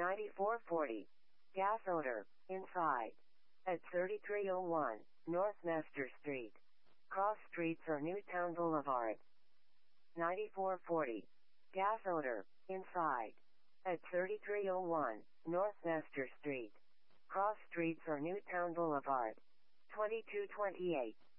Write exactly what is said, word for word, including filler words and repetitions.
ninety-four forty. Gas odor, inside. At thirty-three oh one, North Nestor Street. Cross Streets or Newtown Boulevard. ninety-four forty. Gas odor, inside. At thirty-three oh one, North Nestor Street. Cross Streets or Newtown Boulevard. twenty-two twenty-eight.